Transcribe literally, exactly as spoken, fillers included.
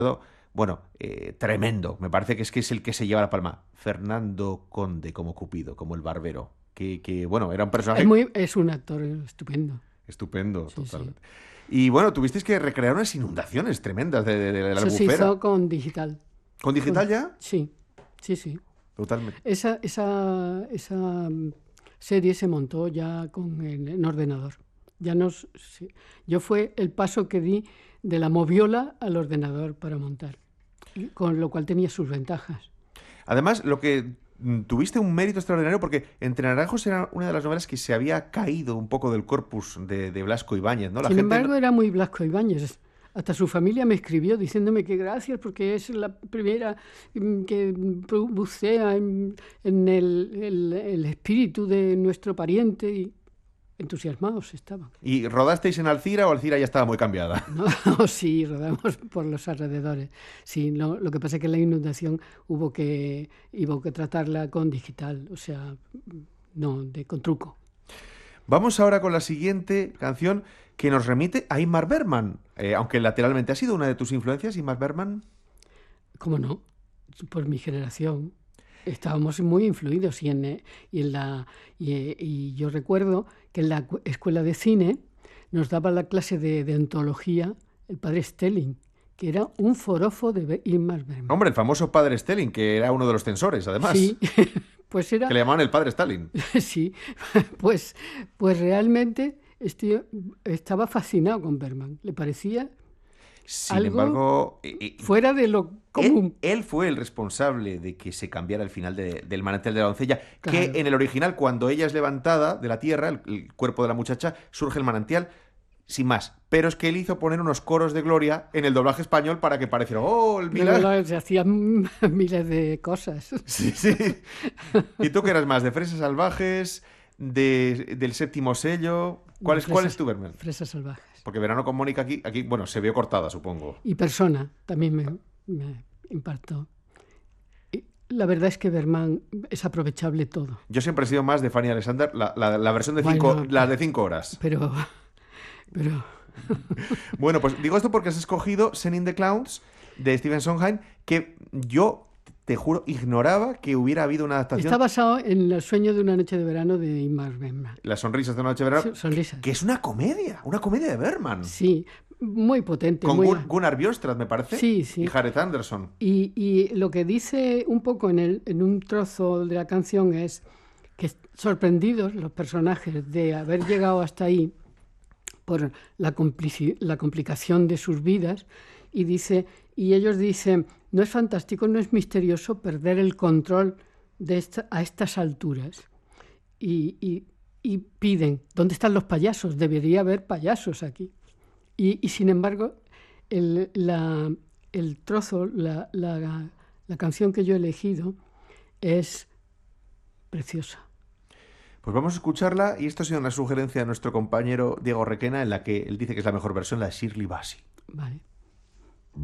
Bueno, eh, tremendo. Me parece que es que es el que se lleva la palma. Fernando Conde como Cupido, como el barbero. Que, que bueno, era un Es, personaje muy, es un actor estupendo. estupendo, Sí, sí. totalmente. Y bueno, tuvisteis que recrear unas inundaciones tremendas de, de- de la Eso se Albufera. hizo con digital. ¿Con Con, digital ya? sí, sí, sí. Totalmente. Esa, esa, esa mm, serie se montó ya con el, en ordenador. Ya nos, sí. Yo fue el paso que di de la moviola al ordenador para montar, y con lo cual tenía sus ventajas. Además, lo que mm, tuviste un mérito extraordinario porque Entre Naranjos era una de las novelas que se había caído un poco del corpus de, de Blasco Ibáñez, ¿no? La Sin gente no- embargo, era muy Blasco Ibáñez. Hasta su familia me escribió diciéndome que gracias porque es la primera mm, que bucea en, en el, el- el espíritu de nuestro pariente, y entusiasmados estaban. ¿Y rodasteis en Alcira o Alcira ya estaba muy cambiada? No, sí, rodamos por los alrededores. Sí, no, lo que pasa es que la inundación hubo que, hubo que tratarla con digital, o sea, no, de, con truco. Vamos ahora con la siguiente canción que nos remite a Ingmar Bergman. Eh, aunque lateralmente ha sido una de tus influencias, Ingmar Bergman. ¿Cómo no? Por mi generación. Estábamos muy influidos y, en, eh, y, en la, y, eh, y yo recuerdo que en la cu- escuela de cine nos daba la clase de, de antología el padre Stelling, que era un forofo de Be- Ingmar Bergman. Hombre, el famoso padre Stalin, que era uno de los censores, además. Sí, pues era, Que le llamaban el padre Stalin. sí, pues, pues realmente estoy- estaba fascinado con Bergman. Le parecía Sin algo embargo, eh, eh, fuera de lo él, común. él fue el responsable de que se cambiara el final de- del manantial de la doncella, que Claro. en el original, cuando ella es levantada de la tierra, el, el cuerpo de la muchacha, surge el manantial, sin más. Pero es que él hizo poner unos coros de gloria en el doblaje español para que pareciera, ¡oh, el No, no, milagro! no, se hacían miles de cosas. Sí, sí. ¿Y tú qué eras más? ¿De Fresas Salvajes? De, ¿Del Séptimo Sello? ¿Cuál De es, cuál es fresas, tu Bergman? fresas salvajes. Porque Verano con Mónica aquí, aquí, bueno, se vio cortada, supongo. Y Persona también me, me impactó. Y la verdad es que Bergman es aprovechable todo. Yo siempre he sido más de Fanny Alexander, la, la- la versión de cinco, Bueno, la de cinco horas. pero, pero Bueno, pues digo esto porque has escogido Sending the Clowns de Stephen Sondheim, que yo, te juro, ignoraba que hubiera habido una adaptación. está basado en El sueño de una noche de verano de Ingmar Bergman. Las sonrisas de una noche de verano, Sí, sonrisas. que es una comedia, una comedia de Bergman. Sí, muy potente. Con muy... Gun- Gunnar Björnstrand, me parece. Sí, sí. Y Jared Anderson. Y, y lo que dice un poco en, el, en un trozo de la canción es que sorprendidos los personajes de haber llegado hasta ahí por la, complici- la complicación de sus vidas, y dice, y ellos dicen, no es fantástico, no es misterioso perder el control de esta, a estas alturas. Y, y, y piden, ¿dónde están los payasos? Debería haber payasos aquí. Y, y sin embargo, el, la, el trozo, la, la, la canción que yo he elegido es preciosa. Pues vamos a escucharla, y esto ha sido una sugerencia de nuestro compañero Diego Requena, en la que él dice que es la mejor versión, la de Shirley Bassey. Vale.